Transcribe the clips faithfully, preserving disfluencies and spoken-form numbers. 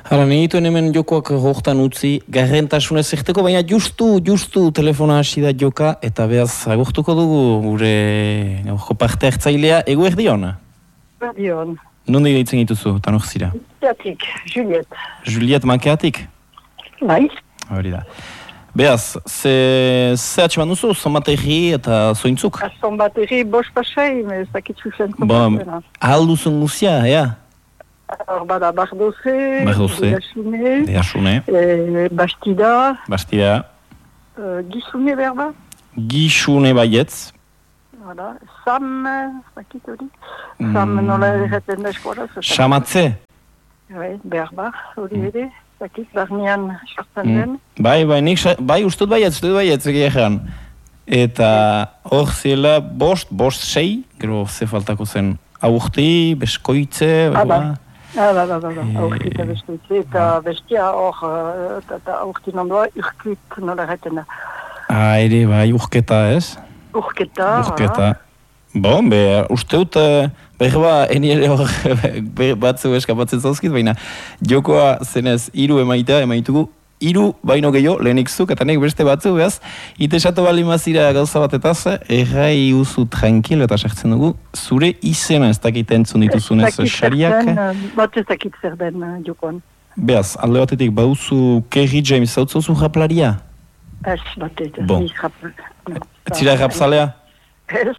Hala, nintuen hemen jokoak hortan utzi, garrentasunez zerteko, baina justu, justu telefona hasi da joka, eta behaz agurtuko dugu gure orko parte hartzailea, ego erdion? Erdion. Nonde gaitzen dituzu, eta nor zira? Makeatik, Juliet. Juliet Makeatik? Bai. Hori da. Behaz, ze, ze atxeman duzu, zonbaterri eta zointzuk? Zonbaterri bost pasai, ez dakitzu zen. Bon, ahal duzun guzia, ea? Hor bada Bardoze, Bardoze, Deasune, Deasune, e, Bastida, Bastida, e, Gizune berba, Gixune baietz, voilà. Sam, zakit hori, Sam Mm. nola erraten da eskola. Xamatze? Bai, berba, hori ere, zakit, barnean sortzen den. Bai, bai, nik, sa- bai, ustut baietz, ustut baietz, egia egan. Eta hor zela bost, bost sei, gero ze faltako zen, aurti, beskoitze, Ah, ba. bai. Ah, ba, ba, ba, ba, Eh, aurki eta bestuitze, eta bestia hor, eh, eta- eta aurki nondoa, urkut nola erraten da. Ah, ere, bai, urketa, ez? Urketa, Urketa. Bon, be, uste dut, eh, behar ba, eni ere hor be- batzu eskapatzen zauzkit, baina jokoa zenez hiru emaitea, emaitugu, hiru baino gehiago, lehenik zuk, eta nek beste batzu, behaz, itesatu bali mazira gauza batetaz, errai uzu tranquil, eta sartzen dugu, zure izena ez dakit entzun dituzunez xariak. Bat ez dakit zer den uh, jokoan. Behaz, alde batetik, bauzu Kerry James, zautzozu raplaria? Ez, bat ez. Bon. Ez rap- no, Ez zira rapzalea? Ez.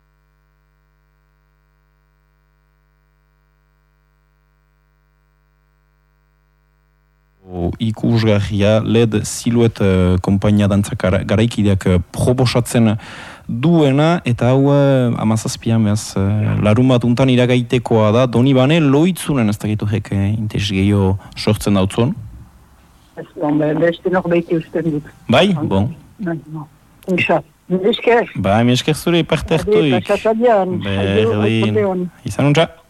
Ikusgarria L E D Silhouette uh, kompainia dantzak gara- garaikideak uh, proposatzen duena, eta hau uh, amazazpian behaz uh, larun bat untan iragaitekoa da, doni bane loitzunen ez dakitu jek eh, interes gehiago sortzen dautzun. Ez, bon, be- beste norbait usten dut. Bai? Bon. Bai, no. Inxa. Esker. Bai, mi esker zure parte hartuik. Pasatadian. Berdin. Izan untza.